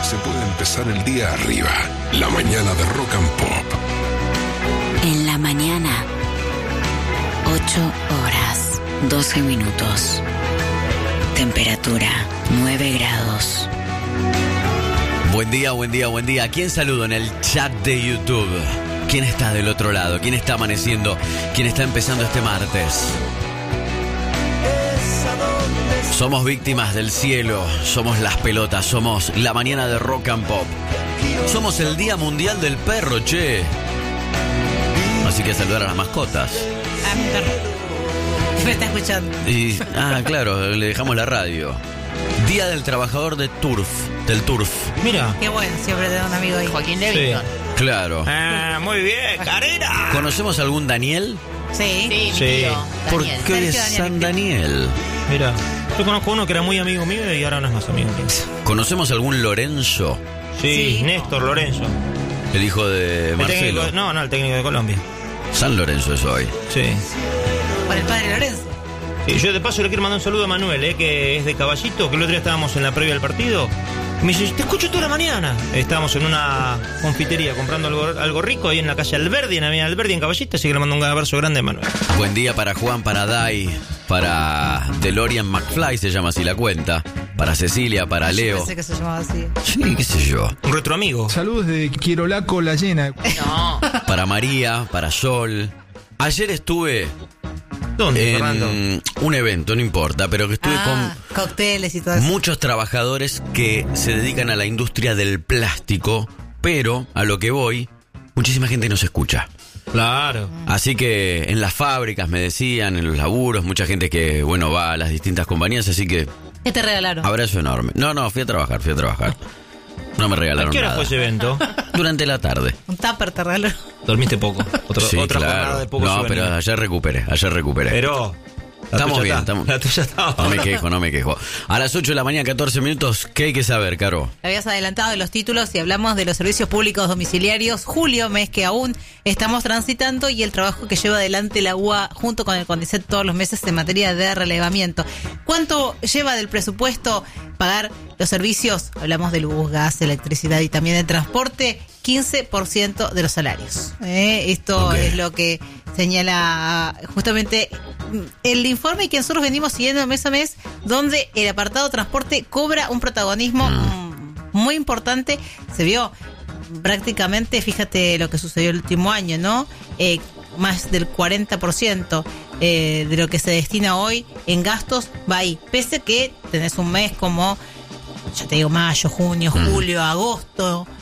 se puede empezar el día arriba. La mañana de Rock and Pop. En la mañana, 8 horas, 12 minutos. Temperatura, 9 grados. Buen día, buen día, buen día. ¿A quién saludo en el chat de YouTube? ¿Quién está del otro lado? ¿Quién está amaneciendo? ¿Quién está empezando este martes? Somos víctimas del cielo, somos las pelotas, somos la mañana de Rock and Pop. Somos el Día Mundial del Perro, che. Así que saludar a las mascotas. A mi perro. Me está escuchando. Claro, le dejamos la radio. Día del Trabajador del Turf. Mira. Qué bueno, siempre tener un amigo ahí. Joaquín Levington. Sí. Claro. Muy bien, Karina. ¿Conocemos algún Daniel? Sí. Sí, mi Sí. tío, ¿Por Daniel. qué hoy es Sergio San Daniel? Mira, yo conozco uno que era muy amigo mío y ahora no es más amigo mío. ¿Conocemos algún Lorenzo? Sí, Sí. Néstor Lorenzo. El hijo de El Marcelo. técnico, no, el técnico de Colombia. San Lorenzo es hoy. Sí. Por el padre Lorenzo. Sí, yo de paso le quiero mandar un saludo a Manuel, que es de Caballito, que el otro día estábamos en la previa del partido. Y me dice, te escucho toda la mañana. Estábamos en una confitería comprando algo rico ahí en la calle Alberdi, en la avenida Alberdi, en Caballito, así que le mando un abrazo grande a Manuel. Buen día para Juan, para Dai, para DeLorean McFly, se llama así la cuenta. Para Cecilia, para Yo Leo. pensé que se llamaba así. Sí, qué sé yo. Un retroamigo. Saludos de Quirolaco La Llena. No. Para María, para Sol. Ayer estuve ¿Dónde, Fernando? en un evento, no importa, pero que estuve Cócteles y todo con eso. muchos trabajadores que se dedican a la industria del plástico, pero a lo que voy, muchísima gente no se escucha. Claro. Así que en las fábricas me decían, en los laburos, mucha gente que, bueno, va a las distintas compañías, así que ¿Qué te regalaron? abrazo enorme. No, fui a trabajar. No me ¿A regalaron qué hora nada. fue ese evento? Durante la tarde. Un tupper te regaló. Dormiste poco. Sí, otra claro. jornada de poco No, sueño. pero ayer recuperé. Pero la Estamos tuya bien, está- estamos- La tuya estaba. No me quejo. A las 8 de la mañana, 14 minutos, ¿qué hay que saber, Caro? Habías adelantado de los títulos y hablamos de los servicios públicos domiciliarios. Julio, mes que aún estamos transitando, y el trabajo que lleva adelante la UA junto con el CONICET todos los meses en materia de relevamiento. ¿Cuánto lleva del presupuesto pagar los servicios? Hablamos de luz, gas, electricidad y también de transporte. 15% de los salarios. Esto Ok. es lo que señala justamente el informe que nosotros venimos siguiendo mes a mes, donde el apartado transporte cobra un protagonismo muy importante. Se vio prácticamente, fíjate lo que sucedió el último año, ¿no? Más del 40% de lo que se destina hoy en gastos va ahí. Pese que tenés un mes como, ya te digo, mayo, junio, julio, agosto,